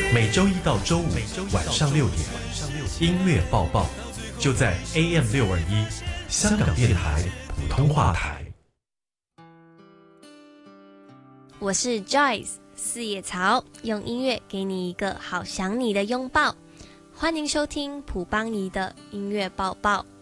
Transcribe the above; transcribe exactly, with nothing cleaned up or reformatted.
每周一到周五晚上六点，音乐报报就在 A M 六二一香港电台普通话台。 我是 Joyce 四叶草，用音乐给你一个好想你的拥抱。欢迎收听普邦仪的音乐报报。